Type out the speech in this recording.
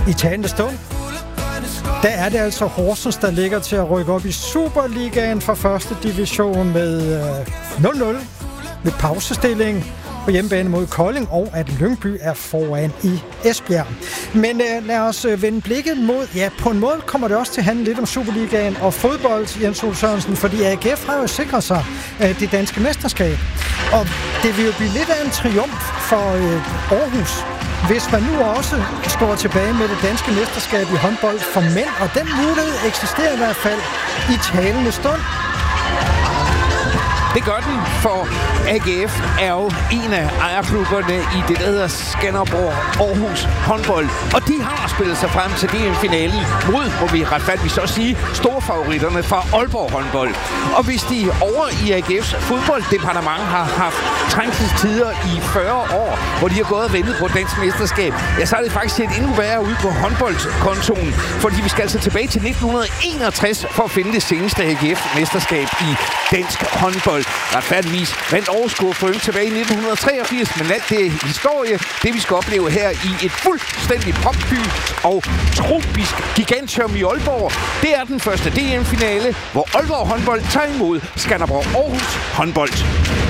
I talende stund, der er det altså Horsens, der ligger til at rykke op i Superligaen fra første division med 0-0 med pausestilling på hjemmebane mod Kolding, og at Lyngby er foran i Esbjerg. Men lad os vende blikket mod, ja, på en måde kommer det også til at handle lidt om Superligaen og fodbold, Jens Ole Sørensen, fordi AGF har jo sikret sig det danske mesterskab. Og det vil jo blive lidt af en triumf for Aarhus, hvis man nu også står tilbage med det danske mesterskab i håndbold for mænd, og den mulighed eksisterer i hvert fald i talende stund. Det gør den, for AGF er jo en af ejerklubberne i det, der hedder Skanderborg Aarhus håndbold. Og de har spillet sig frem til DM-finalen mod, må vi retfærdigt så sige, storfavoritterne fra Aalborg håndbold. Og hvis de over i AGF's fodbolddepartement har haft trængselstider i 40 år, hvor de har gået og ventet på dansk mesterskab, ja, så er det faktisk set endnu værre ude på håndboldkontoen. Fordi vi skal altså tilbage til 1961 for at finde det seneste AGF-mesterskab i dansk håndbold. Retfærdigvis vandt Aarhus KFUM tilbage i 1983, men alt det er historie, det vi skal opleve her i et fuldstændig propfyldt og tropisk gigantium i Aalborg. Det er den første DM-finale, hvor Aalborg håndbold tager imod Skanderborg Aarhus håndbold.